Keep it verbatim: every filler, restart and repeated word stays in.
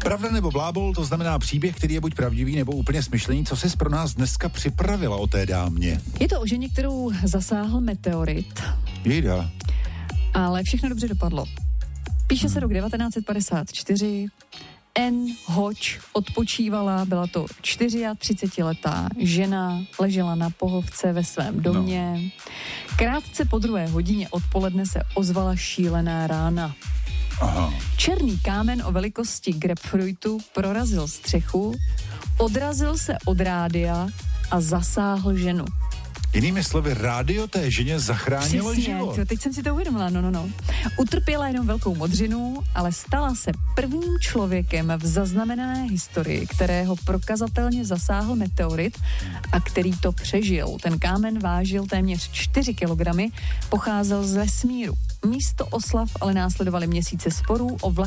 Pravda nebo blábol, to znamená příběh, který je buď pravdivý, nebo úplně smyšlený. Co jsi pro nás dneska připravila o té dámě? Je to o ženě, kterou zasáhl meteorit. Jejda. Ale všechno dobře dopadlo. Píše se rok devatenáct set padesát čtyři. Anne Hodge odpočívala, byla to třicetičtyřletá žena, ležela na pohovce ve svém domě. No. Krátce po druhé hodině odpoledne se ozvala šílená rána. Aha. Černý kámen o velikosti grapefruitu prorazil střechu, odrazil se od rádia a zasáhl ženu. Jinými slovy, rádio té ženě zachránilo Přesně, život. Přesně, teď jsem si to uvědomila, no, no, no. Utrpěla jenom velkou modřinu, ale stala se prvním člověkem v zaznamenané historii, kterého prokazatelně zasáhl meteorit a který to přežil. Ten kámen vážil téměř čtyři kilogramy, pocházel z vesmíru. Místo oslav ale následovaly měsíce sporů o